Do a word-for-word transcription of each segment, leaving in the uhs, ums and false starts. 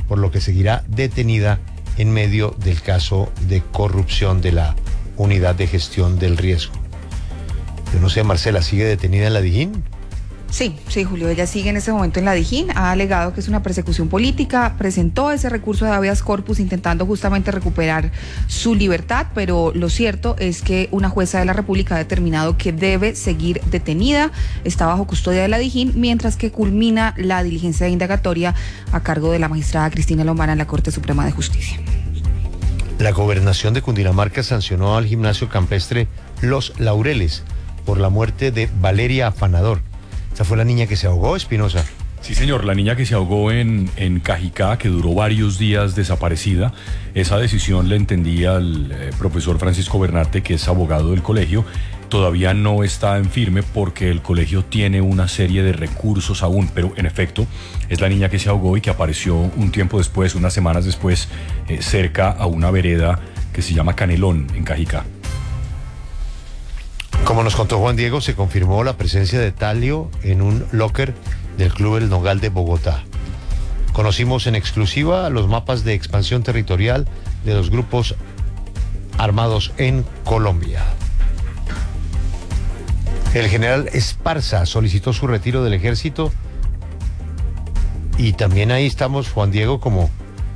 por lo que seguirá detenida en medio del caso de corrupción de la Unidad de Gestión del Riesgo. Yo no sé, Marcela, ¿sigue detenida en la Dijín? Sí, sí, Julio, ella sigue en ese momento en la Dijín, ha alegado que es una persecución política, presentó ese recurso de habeas corpus intentando justamente recuperar su libertad, pero lo cierto es que una jueza de la República ha determinado que debe seguir detenida, está bajo custodia de la Dijín, mientras que culmina la diligencia de indagatoria a cargo de la magistrada Cristina Lombana en la Corte Suprema de Justicia. La gobernación de Cundinamarca sancionó al gimnasio campestre Los Laureles por la muerte de Valeria Afanador. Esa fue la niña que se ahogó, Espinosa. Sí, señor, la niña que se ahogó en, en Cajicá, que duró varios días desaparecida. Esa decisión la entendía el eh, profesor Francisco Bernarte, que es abogado del colegio. Todavía no está en firme porque el colegio tiene una serie de recursos aún, pero en efecto es la niña que se ahogó y que apareció un tiempo después, unas semanas después, eh, cerca a una vereda que se llama Canelón, en Cajicá. Como nos contó Juan Diego, se confirmó la presencia de talio en un locker del Club El Nogal de Bogotá. Conocimos en exclusiva los mapas de expansión territorial de los grupos armados en Colombia. El general Esparza solicitó su retiro del ejército y también ahí estamos, Juan Diego, como...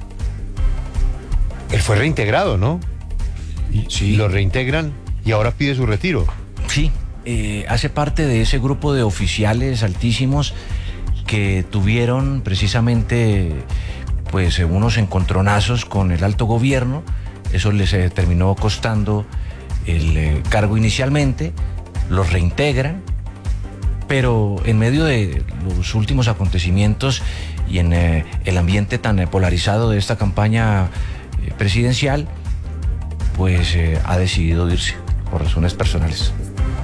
Él fue reintegrado, ¿no? Y, sí. Lo reintegran y ahora pide su retiro. Sí, eh, hace parte de ese grupo de oficiales altísimos que tuvieron precisamente pues unos encontronazos con el alto gobierno. Eso les eh, terminó costando el eh, cargo inicialmente, los reintegran, pero en medio de los últimos acontecimientos y en eh, el ambiente tan eh, polarizado de esta campaña eh, presidencial, pues eh, ha decidido irse por razones personales.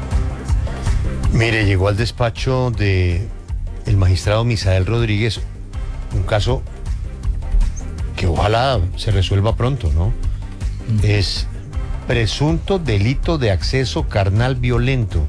Mire, llegó al despacho de el magistrado Misael Rodríguez un caso que ojalá se resuelva pronto, ¿no? Mm. Es presunto delito de acceso carnal violento.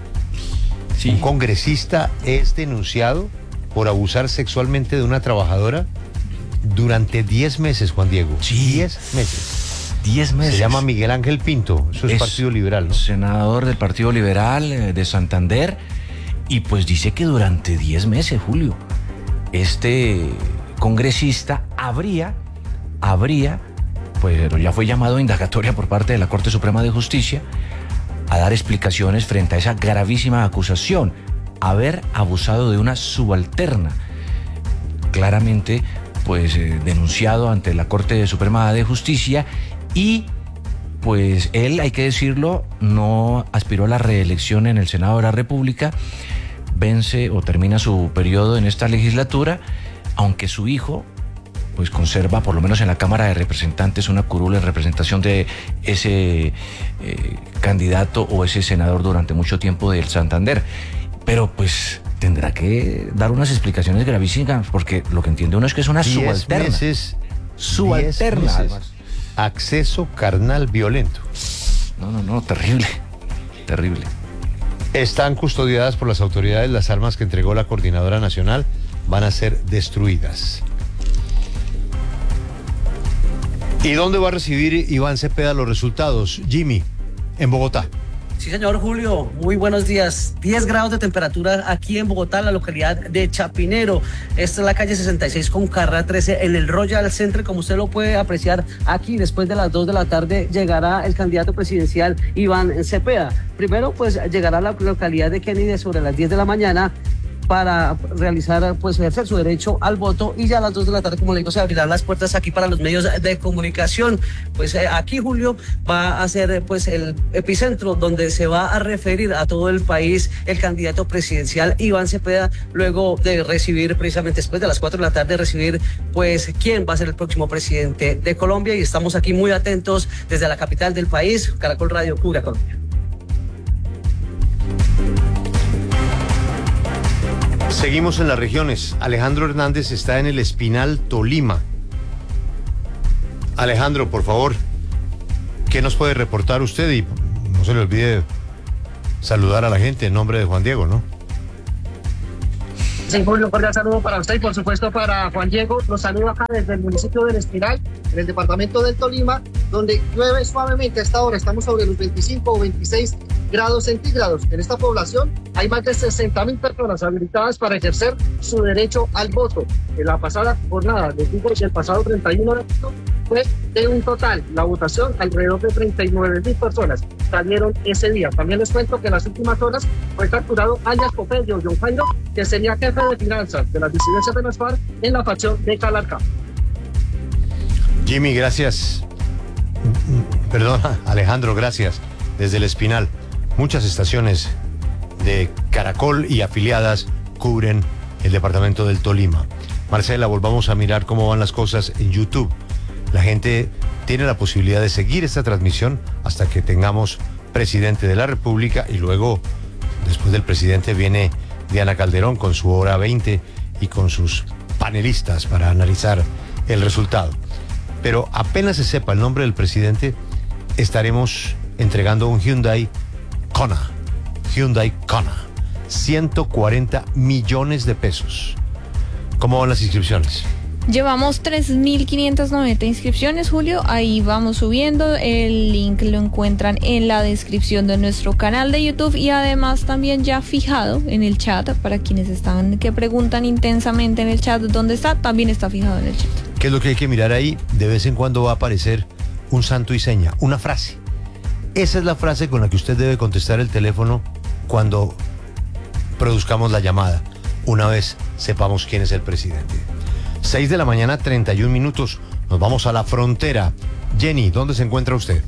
Sí. Un congresista es denunciado por abusar sexualmente de una trabajadora durante diez meses, Juan Diego. Sí. diez meses. diez meses. Se llama Miguel Ángel Pinto, eso es, es Partido Liberal, ¿no? Senador del Partido Liberal eh, de Santander, y pues dice que durante diez meses, Julio, este congresista habría, habría, pues ya fue llamado a indagatoria por parte de la Corte Suprema de Justicia a dar explicaciones frente a esa gravísima acusación, haber abusado de una subalterna, claramente pues eh, denunciado ante la Corte Suprema de Justicia. Y pues él, hay que decirlo, no aspiró a la reelección en el Senado de la República, vence o termina su periodo en esta legislatura, aunque su hijo pues conserva, por lo menos en la Cámara de Representantes, una curul en representación de ese eh, candidato o ese senador durante mucho tiempo del Santander. Pero pues tendrá que dar unas explicaciones gravísimas, porque lo que entiende uno es que es una diez subalterna. Meses, subalterna. Diez meses. Acceso carnal violento. No, no, no, terrible, terrible. Están custodiadas por las autoridades las armas que entregó la Coordinadora Nacional, van a ser destruidas. ¿Y dónde va a recibir Iván Cepeda los resultados? Jimmy, en Bogotá. Sí, señor Julio, muy buenos días. diez grados de temperatura aquí en Bogotá, en la localidad de Chapinero. Esta es la calle sesenta y seis con carrera trece en el Royal Center. Como usted lo puede apreciar aquí, después de las dos de la tarde llegará el candidato presidencial Iván Cepeda. Primero, pues llegará a la localidad de Kennedy sobre las diez de la mañana para realizar, pues ejercer su derecho al voto, y ya a las dos de la tarde, como le digo, se abrirán las puertas aquí para los medios de comunicación. Pues eh, aquí, Julio, va a ser pues el epicentro donde se va a referir a todo el país el candidato presidencial Iván Cepeda, luego de recibir, precisamente después de las cuatro de la tarde, recibir pues quién va a ser el próximo presidente de Colombia, y estamos aquí muy atentos desde la capital del país. Caracol Radio cubre a Colombia. Seguimos en las regiones. Alejandro Hernández está en el Espinal, Tolima. Alejandro, por favor, ¿qué nos puede reportar usted? Y no se le olvide saludar a la gente en nombre de Juan Diego, ¿no? Sí, Julio, un cordial saludo para usted y por supuesto para Juan Diego. Los saludo acá desde el municipio del Espinal, en el departamento del Tolima, donde llueve suavemente a esta hora. Estamos sobre los veinticinco o veintiséis grados centígrados. En esta población hay más de sesenta mil personas habilitadas para ejercer su derecho al voto. En la pasada jornada, les digo que el pasado treinta y uno de agosto fue de un total, la votación, alrededor de treinta y nueve mil personas salieron ese día. También les cuento que en las últimas horas fue capturado alias Popello John Jairo, que sería jefe de finanzas de las disidencias de las FARC en la facción de Calarcá. Jimmy, gracias. Perdona, Alejandro, gracias. Desde el Espinal, muchas estaciones de Caracol y afiliadas cubren el departamento del Tolima. Marcela, volvamos a mirar cómo van las cosas en YouTube. La gente tiene la posibilidad de seguir esta transmisión hasta que tengamos presidente de la República y luego, después del presidente, viene Diana Calderón con su hora veinte y con sus panelistas para analizar el resultado. Pero apenas se sepa el nombre del presidente, estaremos entregando un Hyundai Kona. Hyundai Kona. ciento cuarenta millones de pesos. ¿Cómo van las inscripciones? Llevamos tres mil quinientas noventa inscripciones, Julio. Ahí vamos subiendo. El link lo encuentran en la descripción de nuestro canal de YouTube y además también ya fijado en el chat para quienes están que preguntan intensamente en el chat dónde está, también está fijado en el chat. ¿Qué es lo que hay que mirar ahí? De vez en cuando va a aparecer un santo y seña, una frase. Esa es la frase con la que usted debe contestar el teléfono cuando produzcamos la llamada, una vez sepamos quién es el presidente. seis de la mañana, treinta y un minutos. Nos vamos a la frontera. Jenny, ¿dónde se encuentra usted?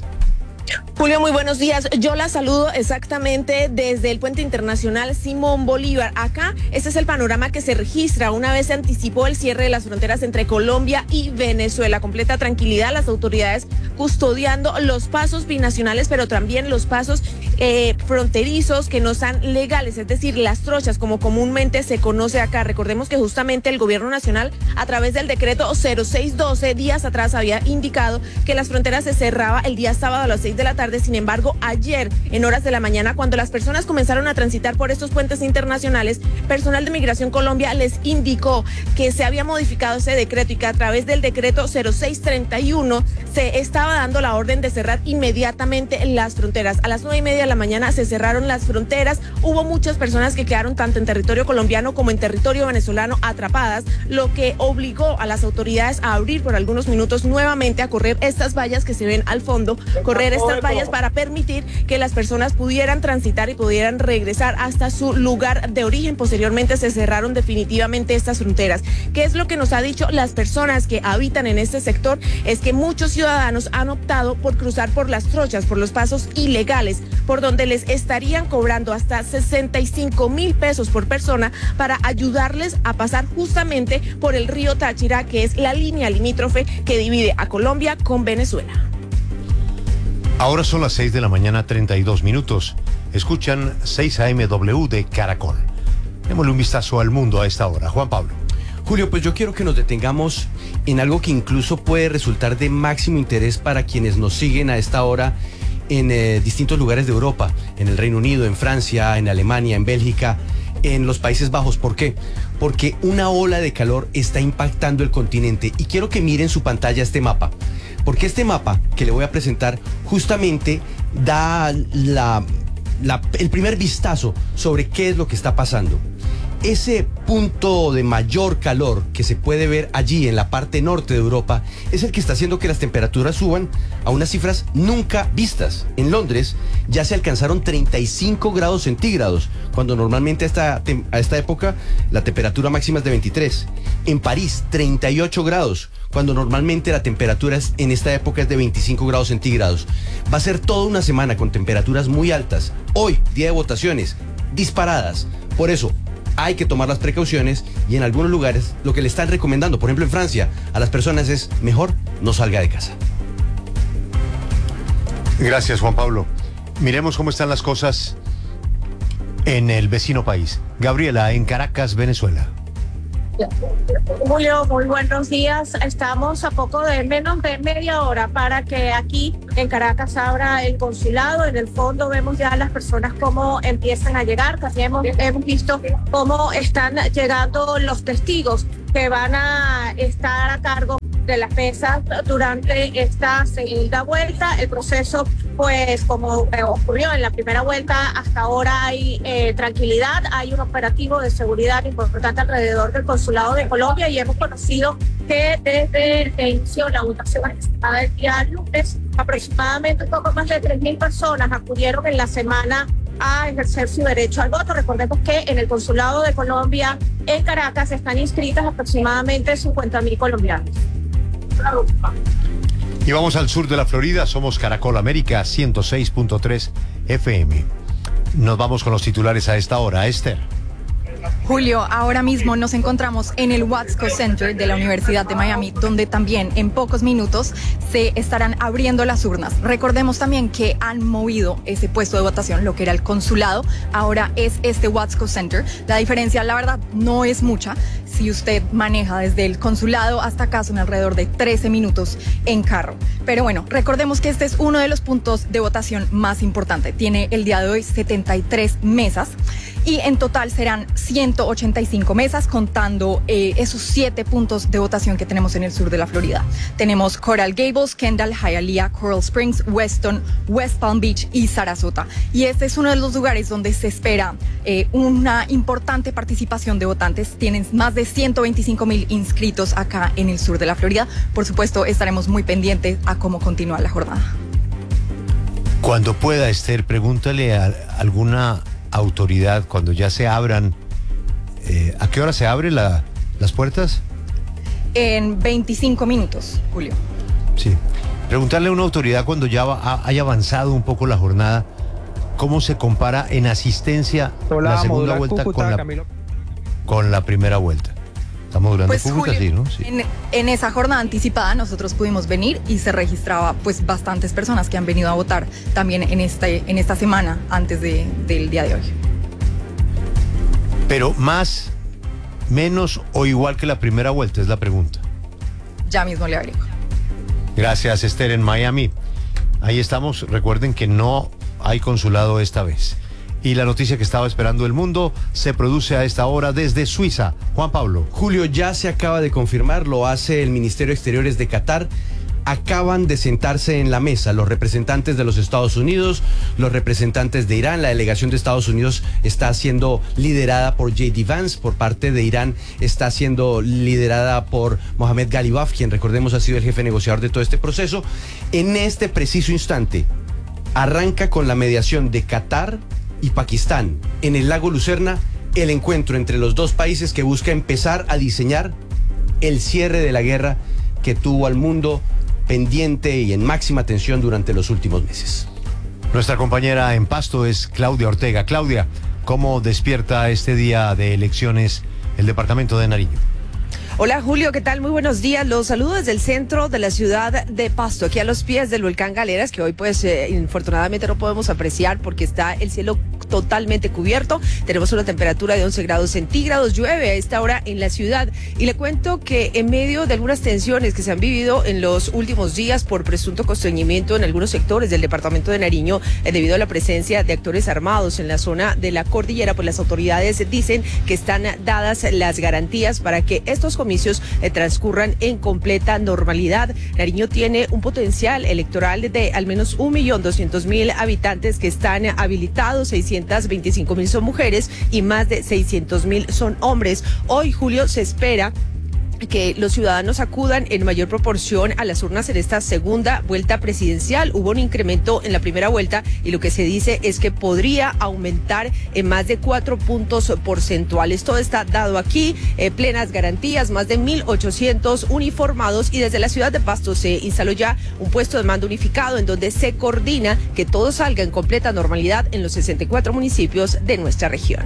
Julio, muy buenos días. Yo la saludo exactamente desde el Puente Internacional Simón Bolívar. Acá, este es el panorama que se registra una vez se anticipó el cierre de las fronteras entre Colombia y Venezuela. Completa tranquilidad, las autoridades custodiando los pasos binacionales, pero también los pasos eh, fronterizos que no sean legales, es decir, las trochas, como comúnmente se conoce acá. Recordemos que justamente el gobierno nacional, a través del decreto cero seis doce, días atrás había indicado que las fronteras se cerraba el día sábado a las seis de la tarde. Sin embargo, ayer, en horas de la mañana, cuando las personas comenzaron a transitar por estos puentes internacionales, personal de Migración Colombia les indicó que se había modificado ese decreto y que a través del decreto cero seis treinta y uno se estaba dando la orden de cerrar inmediatamente las fronteras. A las nueve y media de la mañana se cerraron las fronteras. Hubo muchas personas que quedaron tanto en territorio colombiano como en territorio venezolano atrapadas, lo que obligó a las autoridades a abrir por algunos minutos nuevamente, a correr estas vallas que se ven al fondo, correr estas vallas para permitir que las personas pudieran transitar y pudieran regresar hasta su lugar de origen. Posteriormente se cerraron definitivamente estas fronteras. ¿Qué es lo que nos ha dicho las personas que habitan en este sector? Es que muchos ciudadanos han optado por cruzar por las trochas, por los pasos ilegales, por donde les estarían cobrando hasta sesenta y cinco mil pesos por persona para ayudarles a pasar justamente por el río Táchira, que es la línea limítrofe que divide a Colombia con Venezuela. Ahora son las seis de la mañana, treinta y dos minutos. Escuchan seis A M W de Caracol. Démosle un vistazo al mundo a esta hora. Juan Pablo. Julio, pues yo quiero que nos detengamos en algo que incluso puede resultar de máximo interés para quienes nos siguen a esta hora en eh, distintos lugares de Europa, en el Reino Unido, en Francia, en Alemania, en Bélgica, en los Países Bajos. ¿Por qué? Porque una ola de calor está impactando el continente y quiero que miren su pantalla este mapa. Porque este mapa que le voy a presentar justamente da la, la, el primer vistazo sobre qué es lo que está pasando. Ese punto de mayor calor que se puede ver allí en la parte norte de Europa es el que está haciendo que las temperaturas suban a unas cifras nunca vistas. En Londres ya se alcanzaron treinta y cinco grados centígrados, cuando normalmente a esta, a esta época la temperatura máxima es de veintitrés. En París, treinta y ocho grados, cuando normalmente la temperatura es, en esta época es de veinticinco grados centígrados. Va a ser toda una semana con temperaturas muy altas. Hoy, día de votaciones, disparadas. Por eso, hay que tomar las precauciones y en algunos lugares lo que le están recomendando, por ejemplo en Francia, a las personas es mejor no salga de casa. Gracias, Juan Pablo. Miremos cómo están las cosas en el vecino país. Gabriela, en Caracas, Venezuela. Julio, muy buenos días. Estamos a poco de menos de media hora para que aquí en Caracas abra el consulado. En el fondo vemos ya a las personas cómo empiezan a llegar. También hemos, hemos visto cómo están llegando los testigos que van a estar a cargo de las mesas durante esta segunda vuelta. El proceso, pues como eh, ocurrió en la primera vuelta, hasta ahora hay eh, tranquilidad, hay un operativo de seguridad importante alrededor del Consulado de Colombia y hemos conocido que desde el inicio de la votación anticipada el día lunes, aproximadamente un poco más de tres mil personas acudieron en la semana a ejercer su derecho al voto. Recordemos que en el Consulado de Colombia en Caracas están inscritas aproximadamente cincuenta mil colombianos. Y vamos al sur de la Florida, somos Caracol América ciento seis punto tres F M. Nos vamos con los titulares a esta hora. Esther. Julio, ahora mismo nos encontramos en el Watsco Center de la Universidad de Miami, donde también en pocos minutos se estarán abriendo las urnas. Recordemos también que han movido ese puesto de votación, lo que era el consulado, ahora es este Watsco Center. La diferencia, la verdad, no es mucha. Si usted maneja desde el consulado hasta acá, son alrededor de trece minutos en carro. Pero bueno, recordemos que este es uno de los puntos de votación más importantes. Tiene el día de hoy setenta y tres mesas. Y en total serán ciento ochenta y cinco mesas, contando eh, esos siete puntos de votación que tenemos en el sur de la Florida. Tenemos Coral Gables, Kendall, Hialeah, Coral Springs, Weston, West Palm Beach y Sarasota. Y este es uno de los lugares donde se espera eh, una importante participación de votantes. Tienen más de ciento veinticinco mil inscritos acá en el sur de la Florida. Por supuesto, estaremos muy pendientes a cómo continúa la jornada. Cuando pueda, Esther, pregúntale a alguna autoridad cuando ya se abran. Eh, ¿A qué hora se abren la, las puertas? En veinticinco minutos, Julio. Sí. Preguntarle a una autoridad cuando ya va, haya avanzado un poco la jornada, ¿cómo se compara en asistencia Hola, la segunda vuelta Cúcuta, con, la, Camilo. con la primera vuelta? Estamos durando pues, Cúcuta, Julio, sí, ¿no? Sí. En, en esa jornada anticipada nosotros pudimos venir y se registraba pues bastantes personas que han venido a votar también en, este, en esta semana antes de, del día de hoy. Pero más, menos o igual que la primera vuelta es la pregunta. Ya mismo le abrigo. Gracias, Esther, en Miami. Ahí estamos. Recuerden que no hay consulado esta vez. Y la noticia que estaba esperando el mundo se produce a esta hora desde Suiza. Juan Pablo. Julio, ya se acaba de confirmar, lo hace el Ministerio de Exteriores de Qatar. Acaban de sentarse en la mesa los representantes de los Estados Unidos, los representantes de Irán. La delegación de Estados Unidos está siendo liderada por J D Vance, por parte de Irán está siendo liderada por Mohamed Ghalibaf, quien recordemos ha sido el jefe negociador de todo este proceso. En este preciso instante arranca con la mediación de Qatar y Pakistán en el lago Lucerna el encuentro entre los dos países que busca empezar a diseñar el cierre de la guerra que tuvo al mundo pendiente y en máxima tensión durante los últimos meses. Nuestra compañera en Pasto es Claudia Ortega. Claudia, ¿cómo despierta este día de elecciones el departamento de Nariño? Hola Julio, ¿qué tal? Muy buenos días. Los saludo desde el centro de la ciudad de Pasto, aquí a los pies del volcán Galeras, que hoy pues eh, infortunadamente no podemos apreciar porque está el cielo totalmente cubierto. Tenemos una temperatura de once grados centígrados, llueve a esta hora en la ciudad. Y le cuento que en medio de algunas tensiones que se han vivido en los últimos días por presunto constreñimiento en algunos sectores del departamento de Nariño, eh, debido a la presencia de actores armados en la zona de la cordillera, pues las autoridades dicen que están dadas las garantías para que estos comicios eh, transcurran en completa normalidad. Nariño tiene un potencial electoral de al menos un millón doscientos mil habitantes que están habilitados, seiscientos veinticinco mil son mujeres y más de seiscientos mil son hombres. Hoy, Julio, se espera que los ciudadanos acudan en mayor proporción a las urnas en esta segunda vuelta presidencial. Hubo un incremento en la primera vuelta y lo que se dice es que podría aumentar en más de cuatro puntos porcentuales. Todo está dado aquí, eh, plenas garantías, más de mil ochocientos uniformados, y desde la ciudad de Pasto se instaló ya un puesto de mando unificado en donde se coordina que todo salga en completa normalidad en los sesenta y cuatro municipios de nuestra región.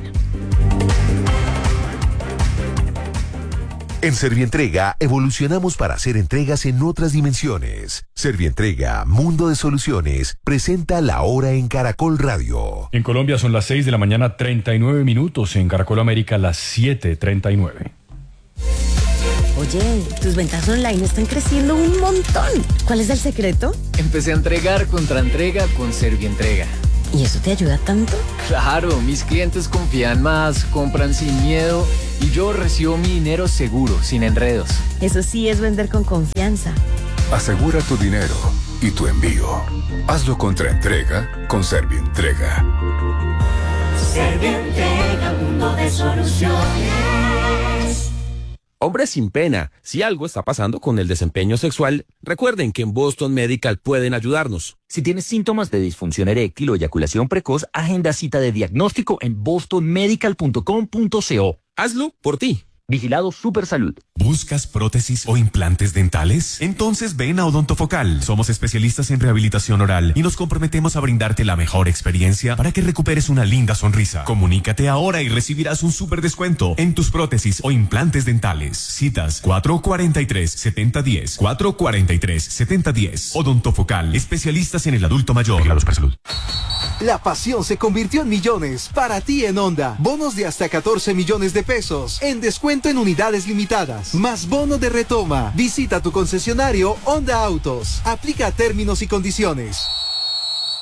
En Servientrega evolucionamos para hacer entregas en otras dimensiones. Servientrega, Mundo de Soluciones, presenta La Hora en Caracol Radio. En Colombia son las seis de la mañana, treinta y nueve minutos. En Caracol América, las siete treinta y nueve. Oye, tus ventas online están creciendo un montón. ¿Cuál es el secreto? Empecé a entregar contra entrega con Servientrega. ¿Y eso te ayuda tanto? Claro, mis clientes confían más, compran sin miedo y yo recibo mi dinero seguro, sin enredos. Eso sí es vender con confianza. Asegura tu dinero y tu envío. Hazlo contra entrega con Servientrega. Servientrega, mundo de soluciones. Hombres sin pena, si algo está pasando con el desempeño sexual, recuerden que en Boston Medical pueden ayudarnos. Si tienes síntomas de disfunción eréctil o eyaculación precoz, agenda cita de diagnóstico en boston medical punto com punto co. Hazlo por ti. Vigilado Supersalud. ¿Buscas prótesis o implantes dentales? Entonces ven a Odontofocal. Somos especialistas en rehabilitación oral y nos comprometemos a brindarte la mejor experiencia para que recuperes una linda sonrisa. Comunícate ahora y recibirás un super descuento en tus prótesis o implantes dentales. Citas cuatro cuatro tres, siete cero uno cero, cuatro cuatro tres, siete cero uno cero. Odontofocal, especialistas en el adulto mayor. Vigilado Supersalud. La pasión se convirtió en millones para ti en Honda. Bonos de hasta catorce millones de pesos en descuento en unidades limitadas. Más bono de retoma. Visita tu concesionario Honda Autos. Aplica términos y condiciones.